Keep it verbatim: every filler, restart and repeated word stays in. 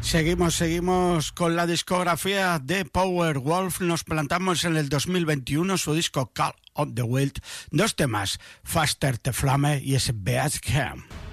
Seguimos, seguimos con la discografía de Powerwolf. Nos plantamos en el dos mil veintiuno, su disco Call of the Wild. Dos temas, Faster the Flame y ese Beat Camp.